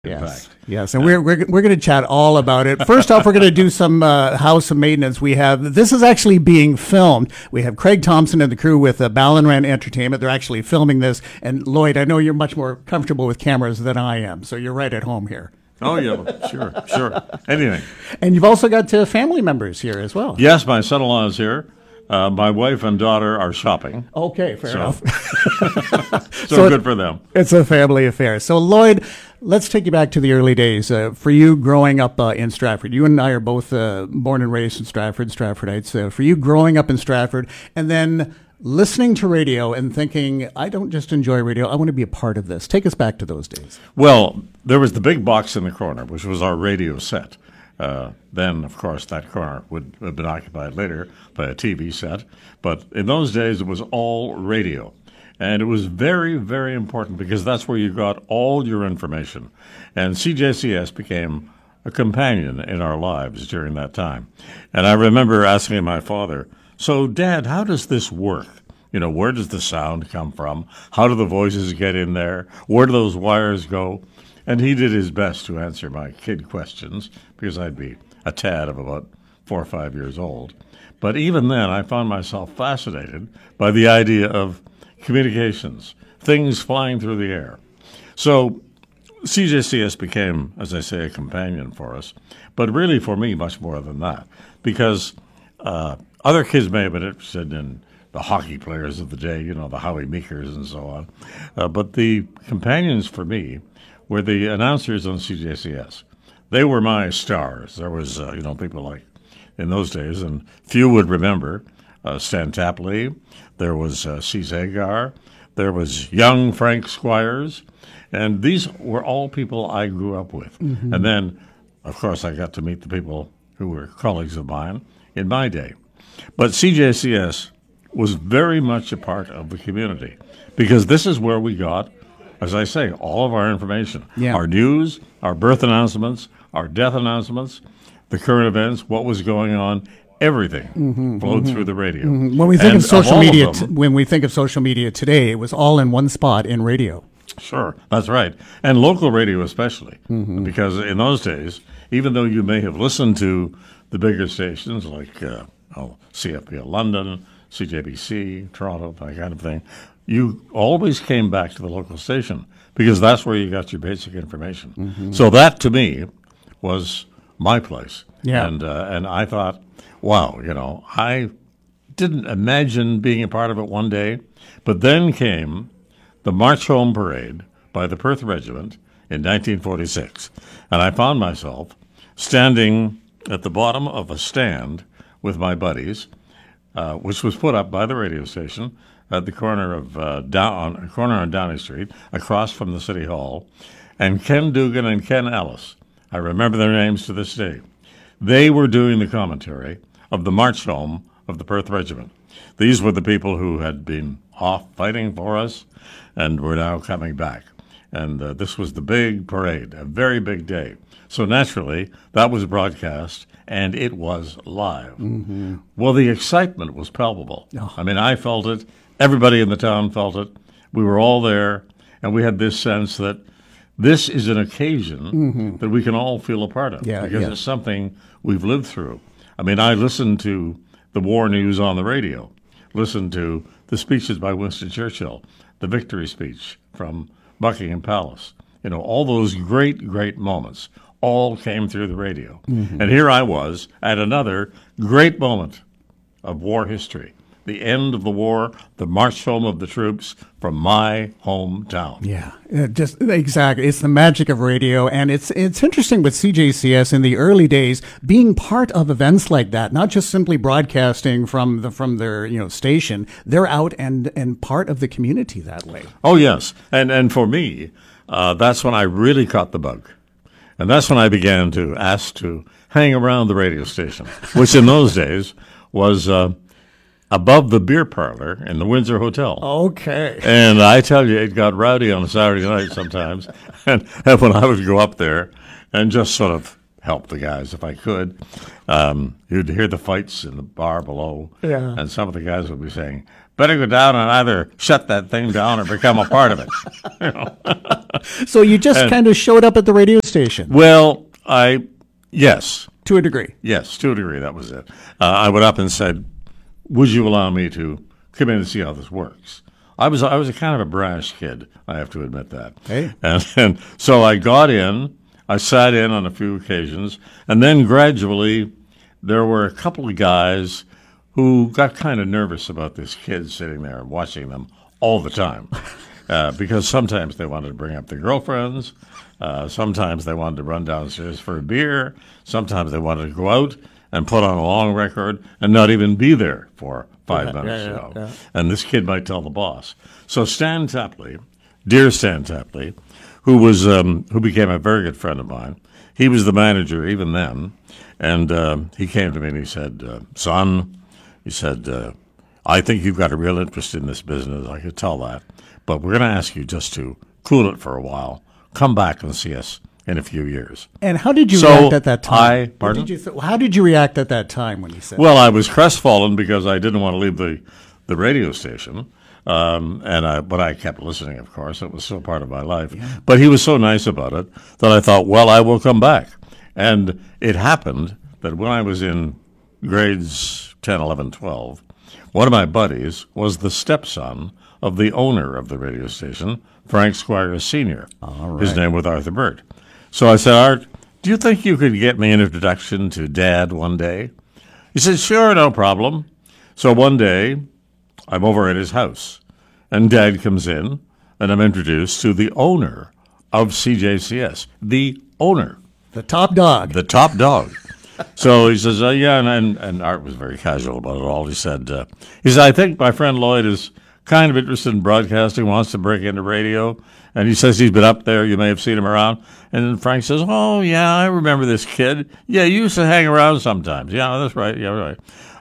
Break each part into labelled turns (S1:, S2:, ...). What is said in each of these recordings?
S1: In
S2: Yes,
S1: fact.
S2: yes, and we're going to chat all about it. First off, we're going to do some house maintenance. This is actually being filmed. We have Craig Thompson and the crew with Ballinran Entertainment. They're actually filming this. And Lloyd, I know you're much more comfortable with cameras than I am, so you're right at home here.
S1: Oh, yeah, sure. Anything.
S2: And you've also got family members here as well.
S1: Yes, my son-in-law is here. My wife and daughter are shopping.
S2: Okay, fair enough.
S1: So good for them.
S2: It's a family affair. So, Lloyd, let's take you back to the early days. For you growing up in Stratford, you and I are both born and raised in Stratford, Stratfordites. For you growing up in Stratford and then listening to radio and thinking, I don't just enjoy radio, I want to be a part of this. Take us back to those days.
S1: Well, there was the big box in the corner, which was our radio set. Then, of course, that corner would have been occupied later by a TV set. But in those days, it was all radio. And it was very, very important because that's where you got all your information. And CJCS became a companion in our lives during that time. And I remember asking my father, so, Dad, how does this work? You know, where does the sound come from? How do the voices get in there? Where do those wires go? And he did his best to answer my kid questions because I'd be a tad of about 4 or 5 years old. But even then, I found myself fascinated by the idea of communications, things flying through the air. So CJCS became, as I say, a companion for us, but really for me, much more than that, because other kids may have been interested in the hockey players of the day, you know, the Howie Meekers and so on. But the companions for me were the announcers on CJCS. They were my stars. There was, people like in those days, and few would remember Stan Tapley. There was C. Zagar. There was young Frank Squires. And these were all people I grew up with. Mm-hmm. And then, of course, I got to meet the people who were colleagues of mine in my day. But CJCS was very much a part of the community because this is where we got, as I say, all of our information. Yeah. Our news, our birth announcements, our death announcements, the current events, what was going on, everything flowed through the radio. Mm-hmm.
S2: When we think of social media, when we think of social media today, it was all in one spot in radio.
S1: Sure, that's right, and local radio especially, because in those days, even though you may have listened to the bigger stations like CFPL London, CJBC, Toronto, that kind of thing, you always came back to the local station because that's where you got your basic information. Mm-hmm. So that, to me, was my place.
S2: Yeah.
S1: And I thought, wow, I didn't imagine being a part of it one day, but then came the March Home Parade by the Perth Regiment in 1946, and I found myself standing at the bottom of a stand with my buddies, which was put up by the radio station at the corner of corner on Downey Street, across from the City Hall, and Ken Dugan and Ken Ellis. I remember their names to this day. They were doing the commentary of the March Home of the Perth Regiment. These were the people who had been off fighting for us and were now coming back. And this was the big parade, a very big day. So naturally, that was broadcast, and it was live. Mm-hmm. Well, the excitement was palpable. Oh. I mean, I felt it. Everybody in the town felt it. We were all there, and we had this sense that this is an occasion that we can all feel a part of because it's something we've lived through. I mean, I listened to the war news on the radio, listened to the speeches by Winston Churchill, the victory speech from Buckingham Palace. All those great, great moments all came through the radio. Mm-hmm. And here I was at another great moment of war history. The end of the war, the march home of the troops from my hometown.
S2: Yeah, just exactly. It's the magic of radio, and it's interesting with CJCS in the early days being part of events like that, not just simply broadcasting from their station. They're out and part of the community that way.
S1: Oh yes, and for me, that's when I really caught the bug, and that's when I began to ask to hang around the radio station, which in those days was above the beer parlor in the Windsor Hotel.
S2: Okay.
S1: And I tell you, it got rowdy on a Saturday night sometimes. And when I would go up there and just sort of help the guys if I could. You'd hear the fights in the bar below,
S2: Yeah.
S1: and some of the guys would be saying, "Better go down and either shut that thing down or become a part of it."
S2: So you just kind of showed up at the radio station
S1: Well, yes,
S2: to a degree.
S1: yes, to a degree, that was it. I went up and said, "Would you allow me to come in and see how this works?" I was a kind of a brash kid, I have to admit that.
S2: Hey.
S1: And so I got in. I sat in on a few occasions, and then gradually there were a couple of guys who got kind of nervous about this kid sitting there and watching them all the time. Because sometimes they wanted to bring up their girlfriends, sometimes they wanted to run downstairs for a beer, sometimes they wanted to go out and put on a long record and not even be there for 5 minutes.
S2: yeah.
S1: And this kid might tell the boss. So Stan Tapley, dear Stan Tapley, who became a very good friend of mine, he was the manager even then, and he came to me and he said, "Son," he said, "I think you've got a real interest in this business. I could tell that. But we're going to ask you just to cool it for a while. Come back and see us in a few years."
S2: And how did you
S1: So
S2: react at that time?
S1: pardon?
S2: How did you react at that time when he said?
S1: Well, I was crestfallen because I didn't want to leave the radio station. But I kept listening, of course. It was still part of my life. Yeah. But he was so nice about it that I thought, well, I will come back. And it happened that when I was in grades 10, 11, 12, one of my buddies was the stepson of the owner of the radio station, Frank Squires Sr.
S2: All right.
S1: His name was Arthur Burt. So I said, "Art, do you think you could get me an introduction to Dad one day?" He said, "Sure, no problem." So one day, I'm over at his house, and Dad comes in, and I'm introduced to the owner of CJCS, the owner,
S2: The top dog.
S1: the top dog. So he says, "Yeah," and Art was very casual about it all. He said, "I think my friend Lloyd is kind of interested in broadcasting, wants to break into radio, and he says he's been up there. You may have seen him around." And then Frank says, "Oh, yeah, I remember this kid. Yeah, you used to hang around sometimes. Yeah, that's right. Yeah, right.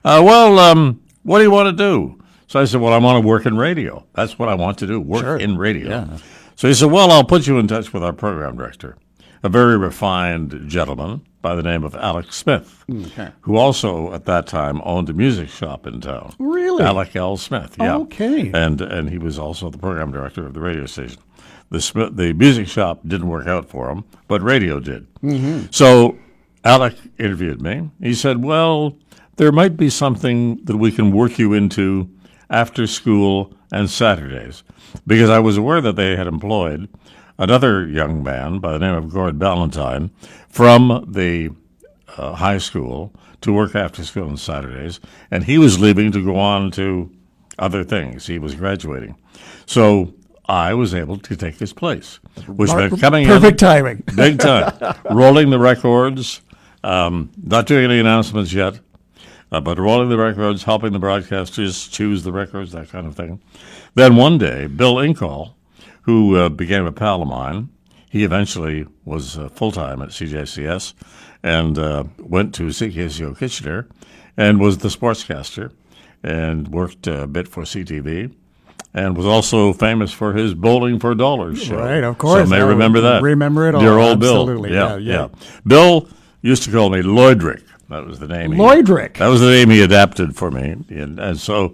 S1: What do you want to do?" So I said, "Well, I want to work in radio. That's what I want to do, work
S2: Sure.
S1: in radio."
S2: Yeah.
S1: So he said, "Well, I'll put you in touch with our program director, a very refined gentleman by the name of Alex Smith,
S2: Okay.
S1: who also at that time owned a music shop in town."
S2: Really?
S1: Alec L. Smith, yeah.
S2: Okay.
S1: And he was also the program director of the radio station. The music shop didn't work out for him, but radio did. Mm-hmm. So Alec interviewed me. He said, "Well, there might be something that we can work you into after school and Saturdays," because I was aware that they had employed another young man by the name of Gord Ballantyne from the high school to work after school on Saturdays, and he was leaving to go on to other things. He was graduating. So I was able to take his place, which meant coming
S2: Perfect
S1: in
S2: timing.
S1: big time, rolling the records, not doing any announcements yet, but rolling the records, helping the broadcasters choose the records, that kind of thing. Then one day, Bill Inkall, who became a pal of mine, he eventually was full-time at CJCS and went to CKCO Kitchener and was the sportscaster and worked a bit for CTV and was also famous for his Bowling for Dollars show.
S2: Right, of course.
S1: So may
S2: I
S1: remember that.
S2: remember it all.
S1: Dear old Bill.
S2: Absolutely. Yeah.
S1: Bill used to call me Lloydrick. That was the name.
S2: Lloydrick.
S1: That was the name he adapted for me. And so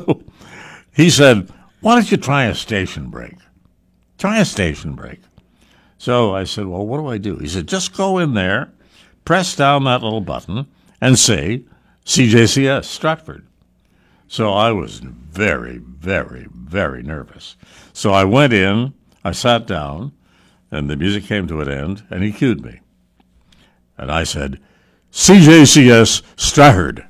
S1: he said, "Why don't you try a station break? Try a station break." So I said, "Well, what do I do?" He said, "Just go in there, press down that little button, and say CJCS Stratford." So I was very, very, very nervous. So I went in, I sat down, and the music came to an end, and he cued me. And I said, "CJCS Stratford."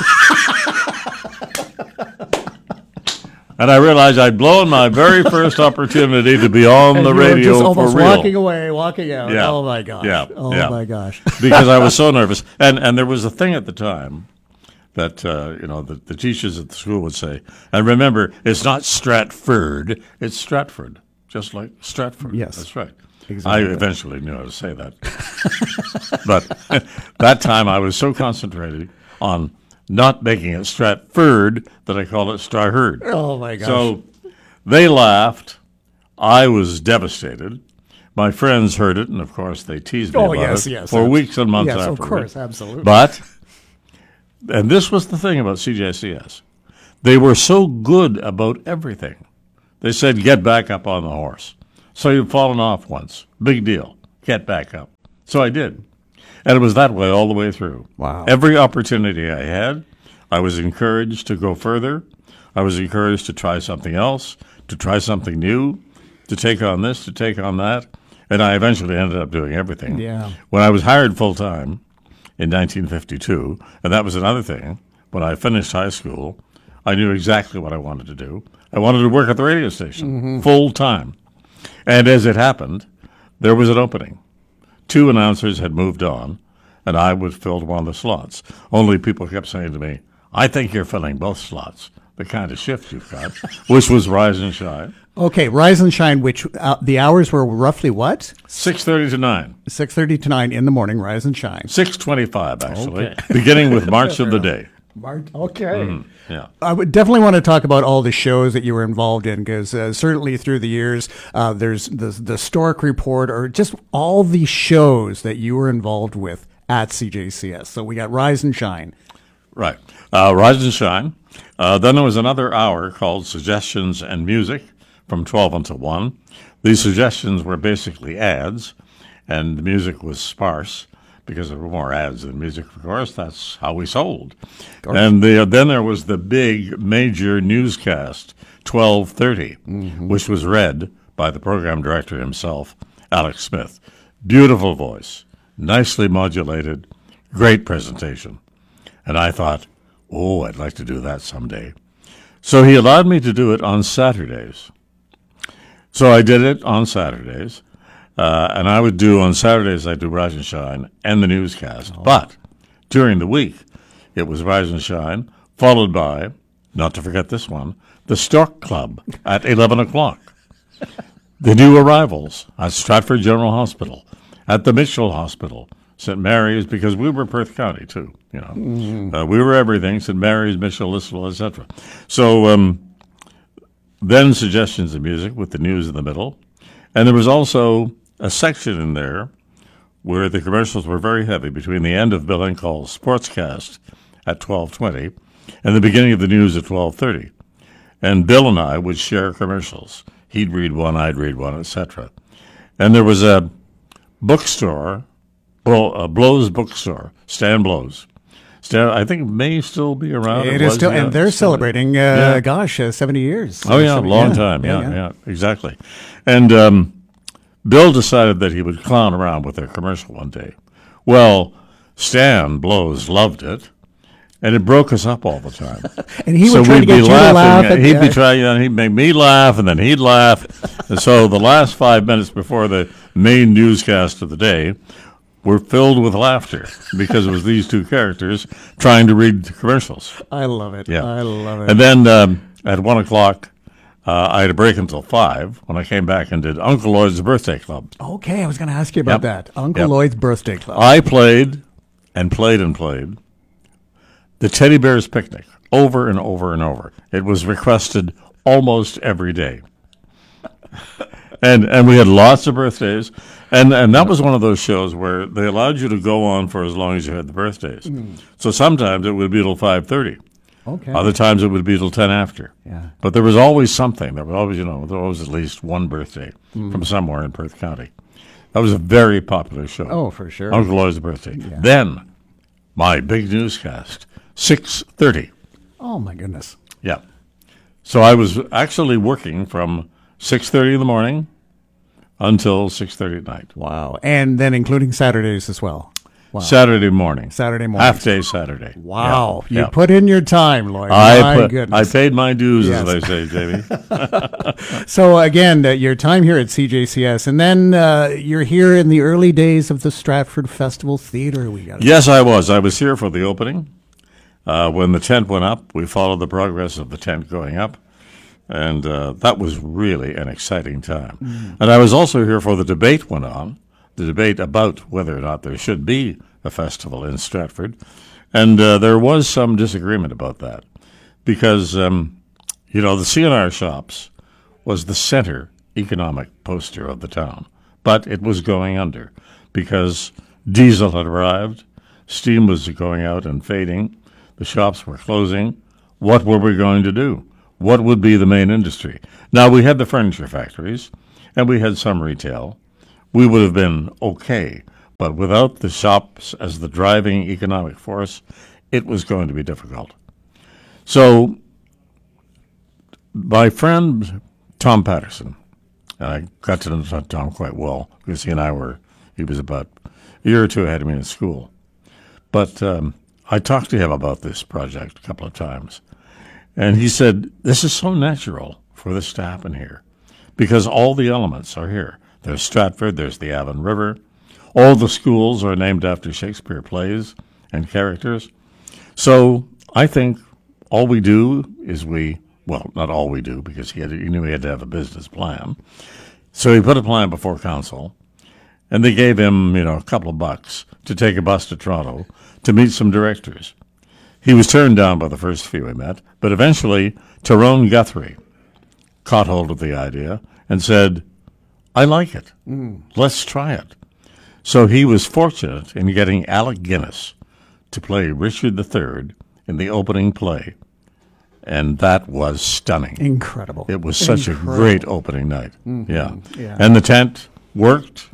S1: And I realized I'd blown my very first opportunity to be on the
S2: You were
S1: radio
S2: just
S1: for
S2: almost
S1: real.
S2: walking away, walking out.
S1: Yeah.
S2: Oh my gosh.
S1: Yeah.
S2: Oh
S1: Yeah.
S2: my gosh.
S1: Because I was so nervous. And there was a thing at the time that, the teachers at the school would say, and remember, it's not Stratford, it's Stratford, just like Stratford.
S2: Yes.
S1: That's right.
S2: Exactly.
S1: I eventually knew how to say that. But that time I was so concentrated on not making it Stratford that I called it Stratford.
S2: Oh my gosh.
S1: So they laughed. I was devastated. My friends heard it, and of course they teased me
S2: Oh,
S1: about
S2: yes,
S1: it
S2: yes.
S1: for weeks and months
S2: Yes,
S1: afterward.
S2: of course, absolutely.
S1: But, and this was the thing about CJCS, they were so good about everything. They said, get back up on the horse. So you've fallen off once. Big deal. Get back up. So I did. And it was that way all the way through.
S2: Wow.
S1: Every opportunity I had, I was encouraged to go further. I was encouraged to try something else, to try something new, to take on this, to take on that. And I eventually ended up doing everything.
S2: Yeah.
S1: When I was hired full-time in 1952, and that was another thing, when I finished high school, I knew exactly what I wanted to do. I wanted to work at the radio station full-time. And as it happened, there was an opening. 2 announcers had moved on, and I would fill one of the slots. Only people kept saying to me, I think you're filling both slots, the kind of shift you've got, which was Rise and Shine.
S2: Okay, Rise and Shine, which the hours were roughly what?
S1: 6:30 to 9.
S2: 6:30 to 9 in the morning, Rise and Shine.
S1: 6:25, actually,
S2: Okay.
S1: beginning with March of the Day.
S2: Okay.
S1: Yeah.
S2: I would definitely want to talk about all the shows that you were involved in, because certainly through the years, there's the Stork Report, or just all the shows that you were involved with at CJCS. So we got Rise and Shine.
S1: Right. Rise and Shine. Then there was another hour called Suggestions and Music from 12 until 1. These suggestions were basically ads, and the music was sparse because there were more ads than music, of course. That's how we sold. And then there was the big major newscast, 12:30, which was read by the program director himself, Alex Smith. Beautiful voice, nicely modulated, great presentation. And I thought, oh, I'd like to do that someday. So he allowed me to do it on Saturdays. So I did it on Saturdays. And I would do on Saturdays, I'd do Rise and Shine and the newscast. But during the week, it was Rise and Shine, followed by, not to forget this one, the Stork Club at 11 o'clock. The new arrivals at Stratford General Hospital, at the Mitchell Hospital, St. Mary's, because we were Perth County too, you know. We were everything, St. Mary's, Mitchell, Listowel, etc. So then Suggestions of Music with the news in the middle. And there was also a section in there where the commercials were very heavy between the end of Bill Incoll's Sportscast at 12:20 and the beginning of the news at 12:30. And Bill and I would share commercials. He'd read one, I'd read one, etc. And there was a bookstore, Blow's bookstore, Stan Blow's. Stan, I think may still be around.
S2: It is still, and they're celebrating, 70 years.
S1: Oh, yeah, long time. Yeah, exactly. And Bill decided that he would clown around with their commercial one day. Well, Stan Blow's loved it, and it broke us up all the time.
S2: And he would try to get you to laugh.
S1: He'd be trying, he'd make me laugh, and then he'd laugh. And so the last 5 minutes before the main newscast of the day were filled with laughter because it was these 2 characters trying to read the commercials.
S2: I love it.
S1: Yeah.
S2: I love it.
S1: And then at 1 o'clock, I had a break until 5 when I came back and did Uncle Lloyd's Birthday Club.
S2: Okay, I was going to ask you about
S1: Yep.
S2: that. Uncle
S1: Yep.
S2: Lloyd's Birthday Club.
S1: I played and played and played the Teddy Bears Picnic over and over and over. It was requested almost every day. And we had lots of birthdays. And that was one of those shows where they allowed you to go on for as long as you had the birthdays. So sometimes it would be till 5:30.
S2: Okay.
S1: Other times it would be till 10 after.
S2: Yeah.
S1: But there was always something. There was always, there was always at least one birthday from somewhere in Perth County. That was a very popular show.
S2: Oh, for sure.
S1: Uncle Lloyd's Birthday. Then, my big newscast, 6:30.
S2: Oh, my goodness.
S1: Yeah. So I was actually working from 6:30 in the morning until 6:30 at night.
S2: Wow. And then including Saturdays as well. Wow.
S1: Saturday morning.
S2: Saturday morning.
S1: Half day Saturday.
S2: Wow.
S1: Yeah.
S2: You put in your time, Lloyd.
S1: I
S2: My goodness.
S1: paid my dues,
S2: Yes.
S1: as they say, Jamie.
S2: So again, your time here at CJCS, and then you're here in the early days of the Stratford Festival Theater.
S1: Yes, I was. I was here for the opening. When the tent went up, we followed the progress of the tent going up. And that was really an exciting time. And I was also here for the debate went on, the debate about whether or not there should be a festival in Stratford. And there was some disagreement about that because, the CNR Shops was the center economic poster of the town but it was going under because diesel had arrived, steam was going out and fading, the shops were closing. What were we going to do? What would be the main industry? Now, we had the furniture factories, and we had some retail. We would have been okay, but without the shops as the driving economic force, it was going to be difficult. So, my friend Tom Patterson, and I got to know Tom quite well because he was about a year or two ahead of me in school. But I talked to him about this project a couple of times. And he said, this is so natural for this to happen here because all the elements are here. There's Stratford, there's the Avon River. All the schools are named after Shakespeare plays and characters. So I think all we do is well, not all we do because he knew he had to have a business plan. So he put a plan before council, and they gave him, a couple of bucks to take a bus to Toronto to meet some directors. He was turned down by the first few he met, but eventually Tyrone Guthrie caught hold of the idea and said, I like it. Let's try it. So he was fortunate in getting Alec Guinness to play Richard III in the opening play, and that was stunning.
S2: Incredible.
S1: It was such a great opening night. Yeah.
S2: Yeah.
S1: And the tent worked.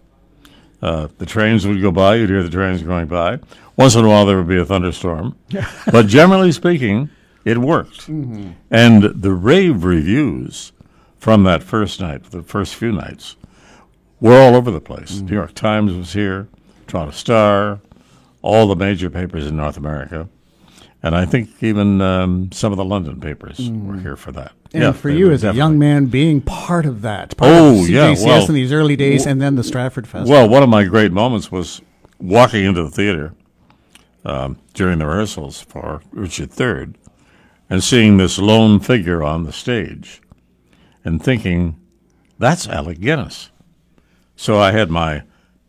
S1: The trains would go by. You'd hear the trains going by. Once in a while, there would be a thunderstorm. But generally speaking, it worked. And the rave reviews from that first night, the first few nights, were all over the place. New York Times was here, Toronto Star, all the major papers in North America. And I think even some of the London papers were here for that.
S2: And for you as a young man, being part of that, part
S1: Oh,
S2: of
S1: yeah,
S2: CJCS
S1: well-
S2: in these early days, and then the Stratford Festival.
S1: Well, one of my great moments was walking into the theater during the rehearsals for Richard III and seeing this lone figure on the stage and thinking, that's Alec Guinness. So I had my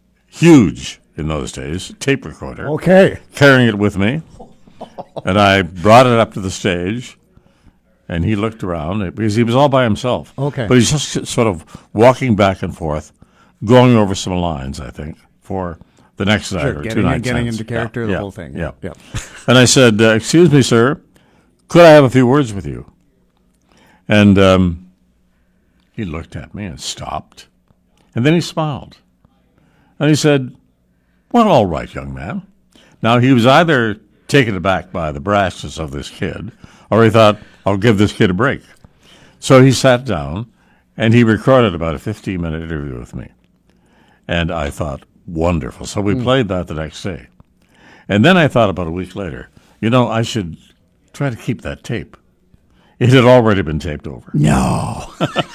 S1: huge, in those days, tape recorder,
S2: Okay.
S1: carrying it with me, and I brought it up to the stage, and he looked around because he was all by himself.
S2: Okay.
S1: But he's just sort of walking back and forth, going over some lines, I think, for the next night or two
S2: Getting,
S1: nights.
S2: getting
S1: hence.
S2: into character, the
S1: Yeah,
S2: whole thing.
S1: Yeah.
S2: Yeah.
S1: And I said, excuse me, sir, could I have a few words with you? And he looked at me and stopped. And then he smiled. And he said, well, all right, young man. Now, he was either taken aback by the brashness of this kid, or he thought, I'll give this kid a break. So he sat down, and he recorded about a 15-minute interview with me. And I thought, wonderful. So we played that the next day. And then I thought about a week later, I should try to keep that tape. It had already been taped over
S2: No.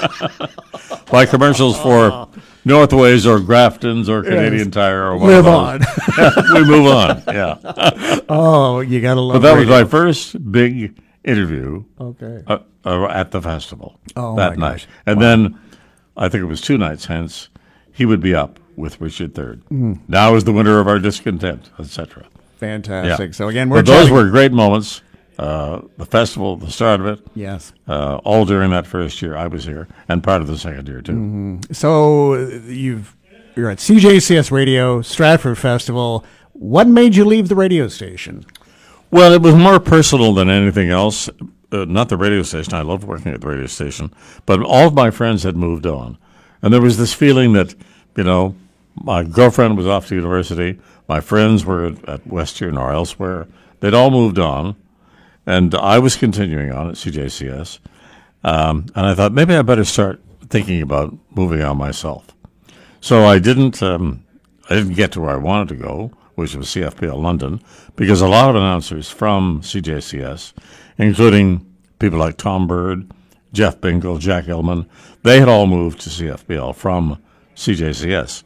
S1: by commercials for Northways or Grafton's or Canadian Tire or
S2: Live
S1: whatever.
S2: on.
S1: We move on, yeah.
S2: Oh, you got to love
S1: But that was
S2: radio.
S1: my first big interview
S2: Okay.
S1: at the festival
S2: Oh,
S1: that
S2: my
S1: night.
S2: gosh.
S1: And then, I think it was 2 nights hence, he would be up with Richard III. Now is the winter of our discontent, etc.
S2: Fantastic.
S1: Yeah.
S2: So, again, we're
S1: But those
S2: chatting-
S1: were great moments. The festival, the start of it,
S2: Yes.
S1: all during that first year I was here, and part of the second year too.
S2: So, you're at CJCS Radio, Stratford Festival. What made you leave the radio station?
S1: Well, it was more personal than anything else. Not the radio station. I loved working at the radio station, but all of my friends had moved on, and there was this feeling that my girlfriend was off to university, my friends were at Western or elsewhere. They'd all moved on. And I was continuing on at CJCS, and I thought maybe I better start thinking about moving on myself. So I didn't get to where I wanted to go, which was CFPL London, because a lot of announcers from CJCS, including people like Tom Bird, Jeff Bingle, Jack Illman, they had all moved to CFPL from CJCS.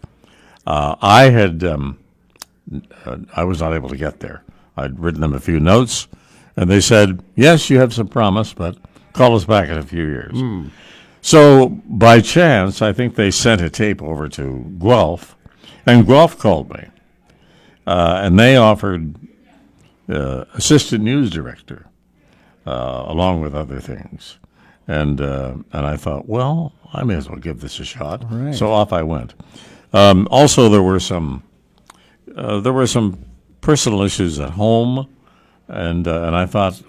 S1: I was not able to get there. I'd written them a few notes. And they said, yes, you have some promise, but call us back in a few years. So by chance, I think they sent a tape over to Guelph, and Guelph called me. And they offered assistant news director, along with other things. And I thought, well, I may as well give this a shot.
S2: Right.
S1: So off I went. Also, there were some personal issues at home, and I thought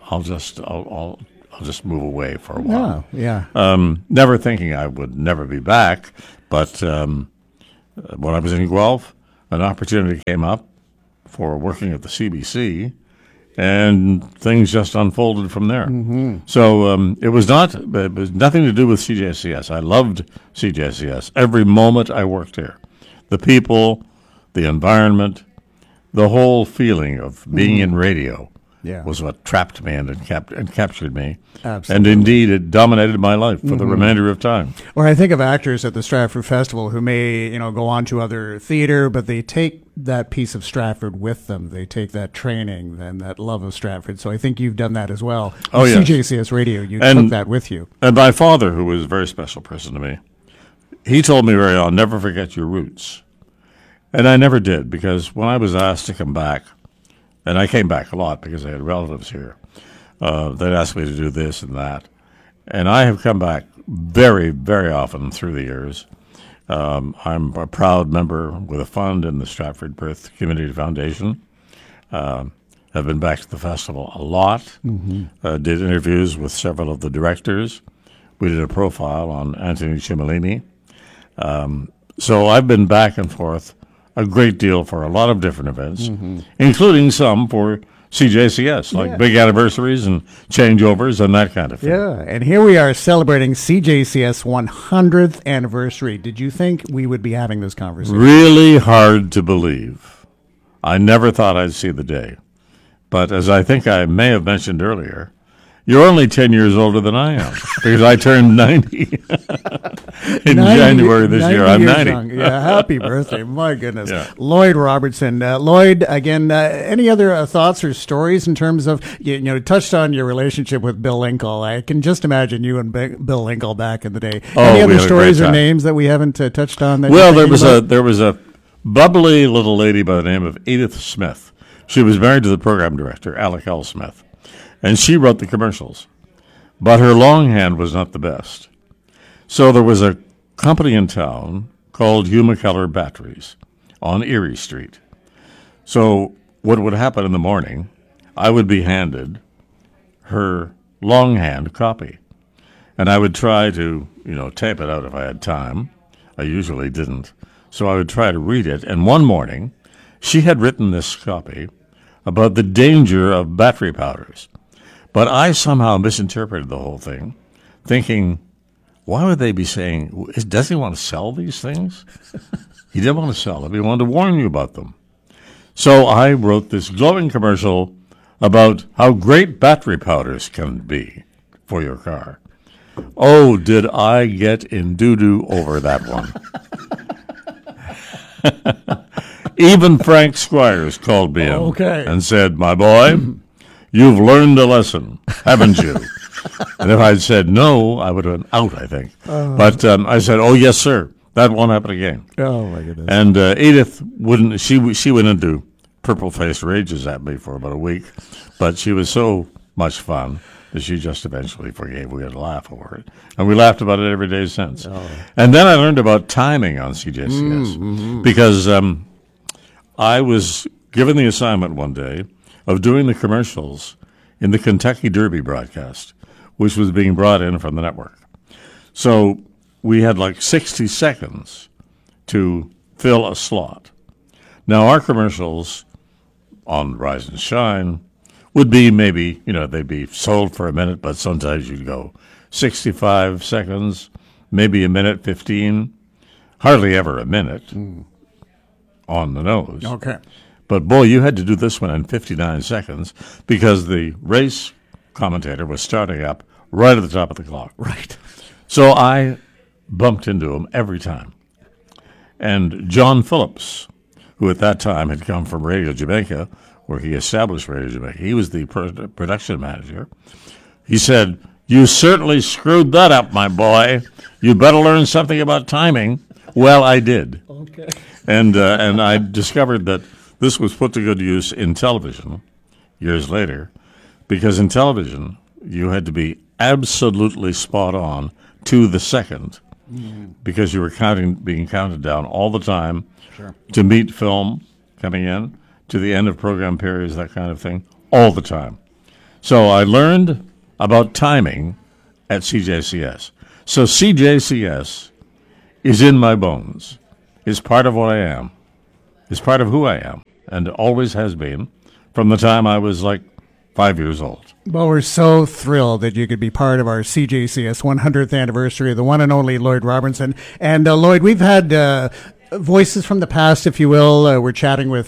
S1: I'll just move away for a while.
S2: Oh, yeah.
S1: Never thinking I would never be back, but when I was in Guelph, an opportunity came up for working at the CBC, and things just unfolded from there. So it was nothing to do with CJCS. I loved CJCS every moment I worked here. The people, the environment, the whole feeling of being in radio
S2: Yeah.
S1: was what trapped me and captured me.
S2: Absolutely.
S1: And indeed, it dominated my life for the remainder of time.
S2: Or I think of actors at the Stratford Festival who may, go on to other theater, but they take that piece of Stratford with them. They take that training and that love of Stratford. So I think you've done that as well.
S1: Oh, yes.
S2: CJCS Radio, you
S1: And-
S2: took that with you.
S1: And my father, who was a very special person to me, he told me very on, never forget your roots. And I never did, because when I was asked to come back, and I came back a lot because I had relatives here, they'd ask me to do this and that. And I have come back very, very often through the years. I'm a proud member with a fund in the Stratford Perth Community Foundation. I've been back to the festival a lot. Did interviews with several of the directors. We did a profile on Anthony Cimolini. So I've been back and forth a great deal for a lot of different events, including some for CJCS, like big anniversaries and changeovers and that kind of thing.
S2: Yeah, and here we are celebrating CJCS 100th anniversary. Did you think we would be having this conversation?
S1: Really hard to believe. I never thought I'd see the day. But as I think I may have mentioned earlier, you're only 10 years older than I am, because I turned 90 in January this year. I'm 90.
S2: Young. Yeah, happy birthday. My goodness.
S1: Yeah.
S2: Lloyd Robertson. Lloyd, again, any other thoughts or stories in terms of, touched on your relationship with Bill Linkle. I can just imagine you and Bill Linkle back in the day.
S1: Oh,
S2: any
S1: we
S2: other
S1: had a
S2: stories
S1: great
S2: or
S1: time.
S2: names that we haven't touched on? That
S1: Well,
S2: you're
S1: there
S2: thinking
S1: was
S2: about?
S1: a bubbly little lady by the name of Edith Smith. She was married to the program director, Alec L. Smith, and she wrote the commercials. But her longhand was not the best. So there was a company in town called Hugh McKellar Batteries on Erie Street. So what would happen in the morning, I would be handed her longhand copy. And I would try to, tape it out if I had time. I usually didn't. So I would try to read it. And one morning, she had written this copy about the danger of battery powders. But I somehow misinterpreted the whole thing, thinking, why would they be saying, does he want to sell these things? He didn't want to sell them. He wanted to warn you about them. So I wrote this glowing commercial about how great battery powders can be for your car. Oh, did I get in doo-doo over that one. Even Frank Squires called me in
S2: Okay.
S1: and said, my boy, you've learned a lesson, haven't you? And if I'd said no, I would have been out, I think. But I said, oh, yes, sir. That won't happen again.
S2: Oh, my goodness.
S1: And Edith wouldn't, she went into purple-faced rages at me for about a week, but she was so much fun that she just eventually forgave. We had a laugh over it. And we laughed about it every day since. And then I learned about timing on CJCS because I was given the assignment one day of doing the commercials in the Kentucky Derby broadcast, which was being brought in from the network. So we had like 60 seconds to fill a slot. Now, our commercials on Rise and Shine would be maybe, they'd be sold for a minute, but sometimes you'd go 65 seconds, maybe a minute, 15, hardly ever a minute on the nose.
S2: Okay.
S1: But, boy, you had to do this one in 59 seconds because the race commentator was starting up right at the top of the clock.
S2: Right.
S1: So I bumped into him every time. And John Phillips, who at that time had come from Radio Jamaica, where he established Radio Jamaica, he was the production manager. He said, you certainly screwed that up, my boy. You better learn something about timing. Well, I did.
S2: Okay.
S1: And I discovered that this was put to good use in television years later, because in television you had to be absolutely spot on to the second because you were being counted down all the time to meet film coming in, to the end of program periods, that kind of thing, all the time. So I learned about timing at CJCS. So CJCS is in my bones, is part of what I am, is part of who I am, and always has been from the time I was like 5 years old.
S2: Well, we're so thrilled that you could be part of our CJCS 100th anniversary, the one and only Lloyd Robertson. And Lloyd, we've had voices from the past, if you will. We're chatting with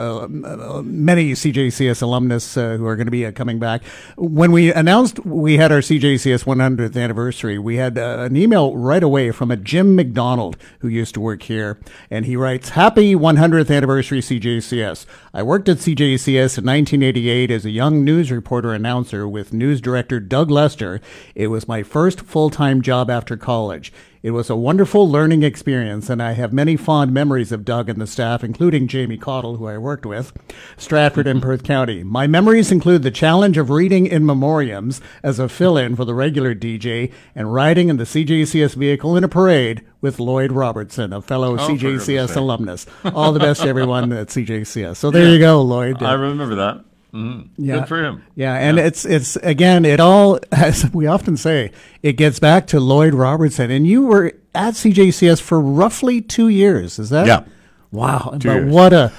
S2: many CJCS alumnus who are going to be coming back. When we announced we had our CJCS 100th anniversary, we had an email right away from a Jim McDonald who used to work here. And he writes, "Happy 100th anniversary CJCS. I worked at CJCS in 1988 as a young news reporter announcer with news director Doug Lester. It was my first full-time job after college. It was a wonderful learning experience, and I have many fond memories of Doug and the staff, including Jamie Cottle, who I worked with, Stratford and Perth County. My memories include the challenge of reading in memoriams as a fill-in for the regular DJ and riding in the CJCS vehicle in a parade with Lloyd Robertson, a fellow CJCS alumnus. All the best to everyone at CJCS. So there you go, Lloyd.
S1: I remember that. Yeah. Good for him.
S2: Yeah, and it's again, it all, as we often say, it gets back to Lloyd Robertson. And you were at CJCS for roughly 2 years, is that?
S1: Yeah.
S2: Wow.
S1: 2 years.
S2: What a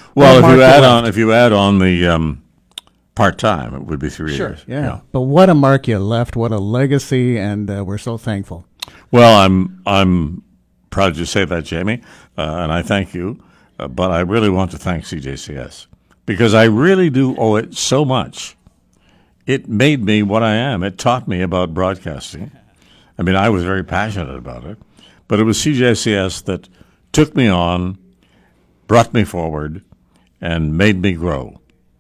S1: if you add on the part-time, it would be 3 years.
S2: Yeah. But what a mark you left, what a legacy, and we're so thankful.
S1: Well, I'm proud to say that, Jamie, and I thank you, but I really want to thank CJCS. Because I really do owe it so much. It made me what I am. It taught me about broadcasting. I mean, I was very passionate about it. But it was CJCS that took me on, brought me forward, and made me grow,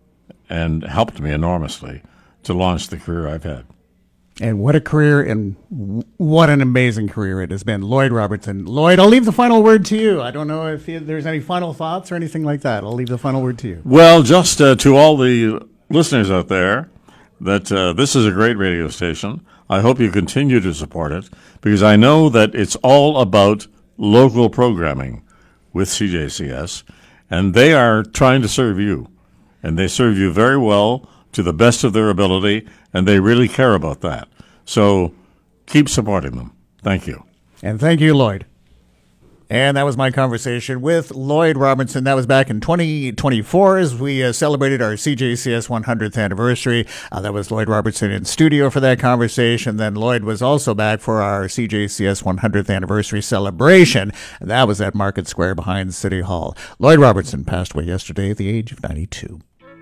S1: and helped me enormously to launch the career I've had.
S2: And what a career, and what an amazing career it has been. Lloyd Robertson. Lloyd, I'll leave the final word to you. I don't know if there's any final thoughts or anything like that. I'll leave the final word to you.
S1: Well, just to all the listeners out there, that this is a great radio station. I hope you continue to support it, because I know that it's all about local programming with CJCS, and they are trying to serve you. And they serve you very well, to the best of their ability, and they really care about that. So keep supporting them. Thank you.
S2: And thank you, Lloyd. And that was my conversation with Lloyd Robertson. That was back in 2024 as we celebrated our CJCS 100th anniversary. That was Lloyd Robertson in studio for that conversation. Then Lloyd was also back for our CJCS 100th anniversary celebration. That was at Market Square behind City Hall. Lloyd Robertson passed away yesterday at the age of 92.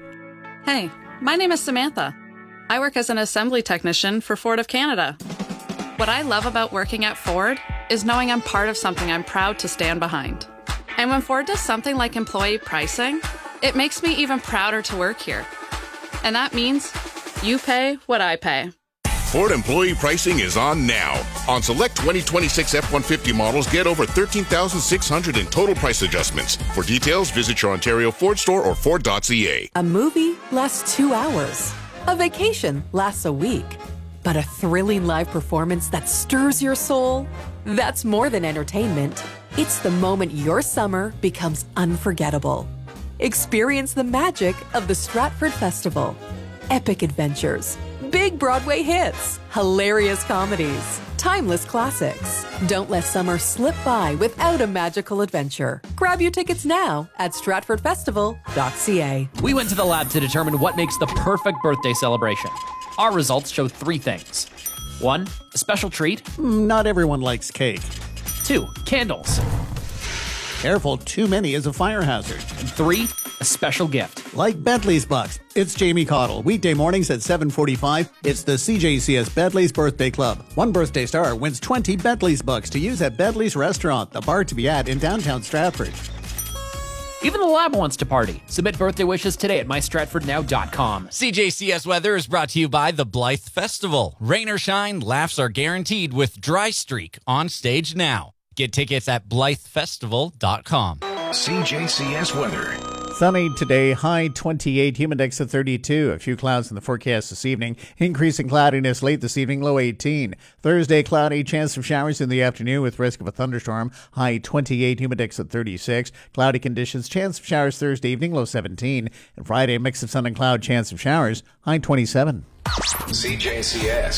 S3: Hey, my name is Samantha. I work as an assembly technician for Ford of Canada. What I love about working at Ford is knowing I'm part of something I'm proud to stand behind. And when Ford does something like employee pricing, it makes me even prouder to work here. And that means you pay what I pay.
S4: Ford employee pricing is on now. On select 2026 F-150 models, get over $13,600 in total price adjustments. For details, visit your Ontario Ford store or Ford.ca.
S5: A movie lasts 2 hours. A vacation lasts a week. But a thrilling live performance that stirs your soul? That's more than entertainment. It's the moment your summer becomes unforgettable. Experience the magic of the Stratford Festival. Epic adventures, big Broadway hits, hilarious comedies, timeless classics. Don't let summer slip by without a magical adventure. Grab your tickets now at stratfordfestival.ca.
S6: We went to the lab to determine what makes the perfect birthday celebration. Our results show 3 things. 1, a special treat.
S2: Not everyone likes cake.
S6: 2, candles.
S2: Careful, too many is a fire hazard.
S6: And 3, a special gift.
S2: Like Bentley's Bucks. It's Jamie Cottle. Weekday mornings at 7:45. It's the CJCS Bentley's Birthday Club. One birthday star wins 20 Bentley's Bucks to use at Bentley's Restaurant, the bar to be at in downtown Stratford.
S6: Even the lab wants to party. Submit birthday wishes today at mystratfordnow.com.
S7: CJCS weather is brought to you by the Blythe Festival. Rain or shine, laughs are guaranteed with Dry Streak on stage now. Get tickets at blythefestival.com.
S8: CJCS weather.
S2: Sunny today, high 28, humid index of 32. A few clouds in the forecast this evening. Increasing cloudiness late this evening, low 18. Thursday, cloudy, chance of showers in the afternoon with risk of a thunderstorm. High 28, humid index of 36. Cloudy conditions, chance of showers Thursday evening, low 17. And Friday, mix of sun and cloud, chance of showers, high 27.
S8: CJCS